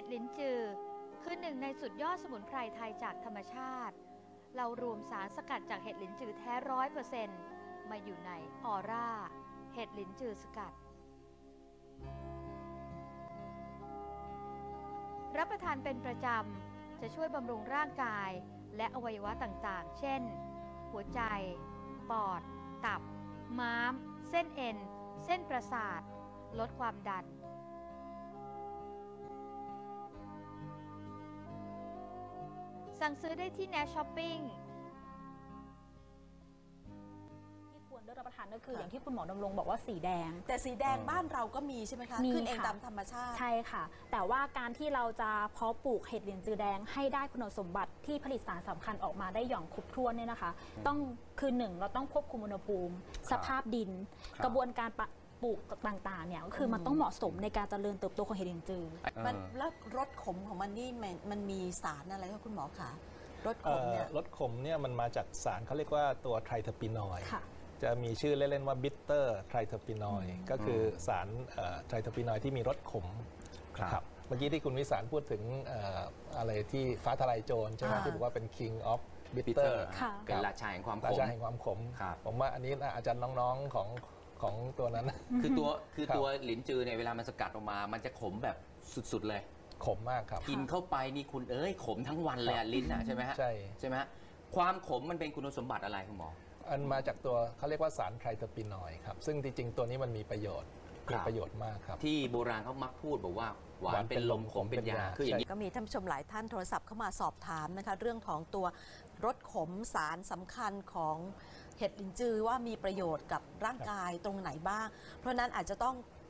ดลิ้นจือคือหนึ่งในสุดยอดสมุนไพรไทยจากธรรมชาติเรารวมสารสกัดจากเห็ดลิ้นจือแท้ 100% มาอยู่ในออร่าเห็ดลิ้นจือสกัดรับประทานเป็นประจำจะช่วยบำรุงร่างกายและอวัยวะต่างๆเช่นหัวใจปอดตับม้ามเส้นเอ็นเส้นประสาทลดความดันสั่งซื้อได้ที่ Nash Shopping ที่ควรได้รับประทานก็คืออย่างที่คุณหมอดำรงบอกว่าสีแดงแต่สีแดงบ้านเราก็มีใช่ไหมคะขึ้นเองตามธรรมชาติใช่ค่ะแต่ว่าการที่เราจะเพาะปลูกเห็ดลิ้นจือแดงให้ได้คุณสมบัติที่ผลิตสารสำคัญออกมาได้อย่างครบถ้วนเนี่ยนะคะต้องคือ1เราต้องควบคุมอุณหภูมิสภาพดินกระบวนการปลูกต่างๆเนี่ยก็คือมันต้องเหมาะสมในการเจริญเติบโตของเห็ดลิ้นจือมันแล้วรสขมของมันนี่มันมีสารอะไรคะคุณหมอคะรสขมเนี่ยรสขมเนี่ยมันมาจากสารเขาเรียกว่าตัวไทรเทอปินอยด์จะมีชื่อเล่นๆว่าบิตเตอร์ไทรเทอปินอยด์ก็คือสารไทรเทอปินอยด์ที่มีรสขมครับเมื่อกี้ที่คุณวิสารพูดถึงอะไรที่ฟ้าทลายโจรใช่ไหมที่บอกว่าเป็น King of Bitter เป็นราชาแห่งความขมราชาแห่งความขมผมว่าอันนี้อาจารย์น้องๆของตัวนั้นคือตัวหลินจือเนี่ยเวลามันสกัดออกมามันจะขมแบบสุดๆเลยขมมากครับกินเข้าไปนี่คุณขมทั้งวันเลยลิ้นใช่ไหมฮะใช่ไหมฮะความขมมันเป็นคุณสมบัติอะไรคุณหมออันมาจากตัวเขาเรียกว่าสารไทรเทอปินอยด์ครับซึ่งจริงๆตัวนี้มันมีประโยชน์มากครับที่โบราณเขามักพูดบอกว่าหวานเป็นลมขมเป็นยาคืออย่างนี้ก็มีท่านผู้ชมหลายท่านโทรศัพท์เข้ามาสอบถามนะคะเรื่องของตัวรสขมสารสำคัญของเห็ดลิ้นจือว่ามีประโยชน์กับร่างกายตรงไหนบ้างเพราะนั้นอาจจะต้อง